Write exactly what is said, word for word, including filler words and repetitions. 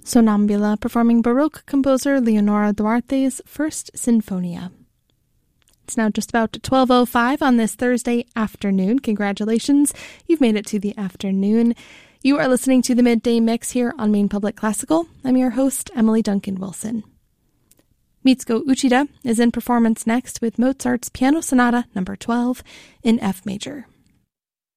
Sonnambula, performing Baroque composer Leonora Duarte's First Sinfonia. It's now just about twelve oh five on this Thursday afternoon. Congratulations, you've made it to the afternoon. You are listening to the Midday Mix here on Maine Public Classical. I'm your host, Emily Duncan Wilson. Mitsuko Uchida is in performance next with Mozart's Piano Sonata number twelve in F major.